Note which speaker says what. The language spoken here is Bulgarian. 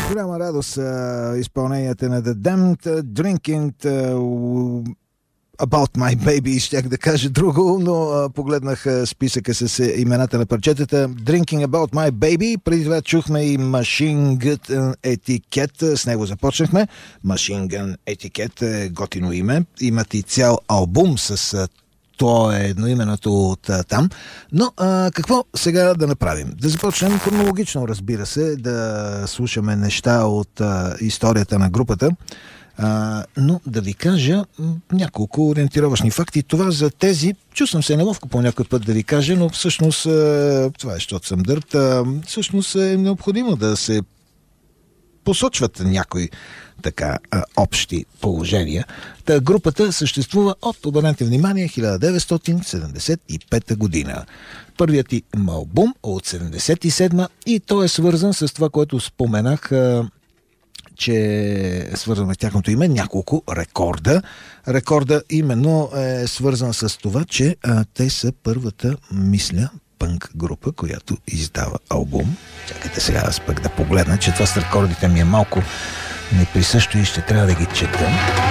Speaker 1: Голяма радост изпълненията на The Damned, Drinking About My Baby, щях да кажа друго, но погледнах списъка с имената на парчетата. Drinking About My Baby, преди това чухме и Machine Gun Etiquette, с него започнахме. Machine Gun Etiquette е готино име, имат и цял албум с то е едноименото от там. Но какво сега да направим? Да започнем хронологично, разбира се, да слушаме неща от историята на групата. Но да ви кажа няколко ориентировъчни факти. Това за тези, чувствам се неловко по някой път да ви кажа, но всъщност това е, защото съм дърт, всъщност е необходимо да се посочват някои така общи положения. Та групата съществува от, обърнете внимание, 1975 година. Първият им албум от 77 и той е свързан с това, което споменах, че е свързано с тяхното име, няколко рекорда. Рекорда именно е свързан с това, че те са първата, мисля, пънк група, която издава албум. Чакайте сега аз пък да погледна, че това с рекордите ми е малко неприсъщо и ще трябва да ги чета.